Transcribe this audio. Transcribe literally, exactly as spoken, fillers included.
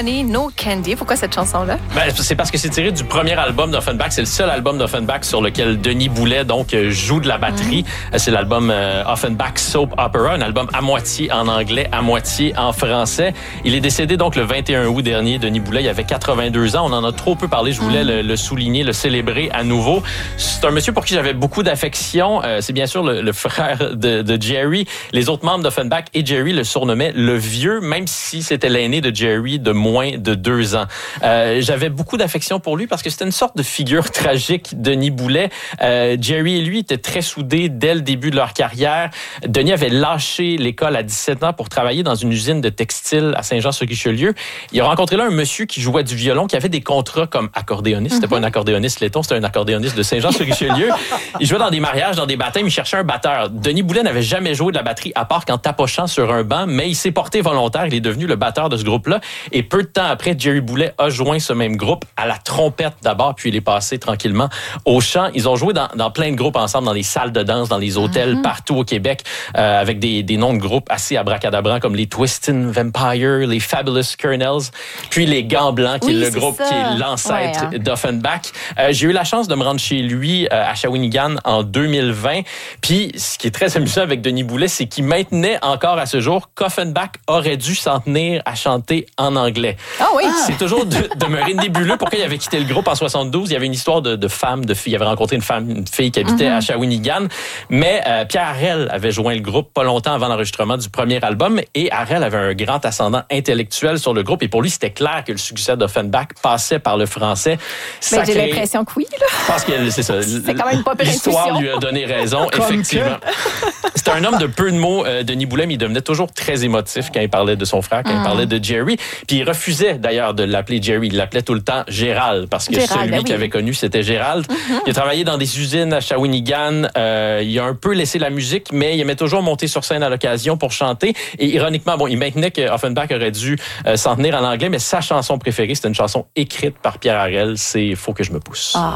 Money, No Candy. Pourquoi cette chanson-là? Ben, c'est parce que c'est tiré du premier album d'Offenbach. C'est le seul album d'Offenbach sur lequel Denis Boulet donc joue de la batterie. Mm-hmm. C'est l'album euh, Offenbach Soap Opera, un album à moitié en anglais, à moitié en français. Il est décédé donc le vingt et un août dernier. Denis Boulet, il avait quatre-vingt-deux ans. On en a trop peu parlé. Je voulais mm-hmm. le, le souligner, le célébrer à nouveau. C'est un monsieur pour qui j'avais beaucoup d'affection. Euh, c'est bien sûr le, le frère de, de Jerry. Les autres membres d'Offenbach et Jerry le surnommaient le vieux, même si c'était l'aîné de Jerry de moins de deux ans. Euh, j'avais beaucoup d'affection pour lui parce que c'était une sorte de figure tragique, Denis Boulet. Euh, Jerry et lui étaient très soudés dès le début de leur carrière. Denis avait lâché l'école à dix-sept ans pour travailler dans une usine de textile à Saint-Jean-sur-Richelieu. Il a rencontré là un monsieur qui jouait du violon, qui avait des contrats comme accordéoniste. C'était mm-hmm. pas un accordéoniste laiton, c'était un accordéoniste de Saint-Jean-sur-Richelieu. Il jouait dans des mariages, dans des baptêmes, il cherchait un batteur. Denis Boulet n'avait jamais joué de la batterie à part qu'en tapochant sur un banc, mais il s'est porté volontaire. Il est devenu le batteur de ce groupe-là. Et peu de temps après, Jerry Boulet a joint ce même groupe à la trompette d'abord, puis il est passé tranquillement au chant. Ils ont joué dans, dans plein de groupes ensemble, dans des salles de danse, dans les hôtels, mm-hmm. partout au Québec, euh, avec des, des noms de groupes assez abracadabrants comme les Twistin' Vampire, les Fabulous Colonels, puis les Gants Blancs, qui oui, est le groupe ça. qui est l'ancêtre ouais, hein. d'Offenbach. Euh, j'ai eu la chance de me rendre chez lui euh, à Shawinigan en deux mille vingt. Puis, ce qui est très amusant avec Denis Boulet, c'est qu'il maintenait encore à ce jour qu'Offenbach aurait dû s'en tenir à chanter en anglais. Ah oui! C'est toujours de, demeuré nébuleux. Pourquoi il avait quitté le groupe en soixante-douze? Il y avait une histoire de, de femme, de fille. Il avait rencontré une femme, une fille qui habitait mm-hmm. à Shawinigan. Mais euh, Pierre Harel avait joint le groupe pas longtemps avant l'enregistrement du premier album. Et Harel avait un grand ascendant intellectuel sur le groupe. Et pour lui, c'était clair que le succès d'Offenbach passait par le français. Mais j'ai l'impression que oui. Là. Parce que c'est ça. C'est quand même pas L'histoire lui a donné raison, effectivement. C'était un homme de peu de mots, euh, Denis Boulet, mais il devenait toujours très émotif quand il parlait de son frère, quand mm. il parlait de Jerry. Puis il refusait d'ailleurs de l'appeler Jerry. Il l'appelait tout le temps Gérald, parce que Gérald, celui ben oui. qu'il avait connu, c'était Gérald. Mm-hmm. Il a travaillé dans des usines à Shawinigan. Euh, il a un peu laissé la musique, mais il aimait toujours monter sur scène à l'occasion pour chanter. Et ironiquement, bon, il maintenait que Offenbach aurait dû euh, s'en tenir en anglais, mais sa chanson préférée, c'était une chanson écrite par Pierre Harel, c'est « Faut que je me pousse ». Ah.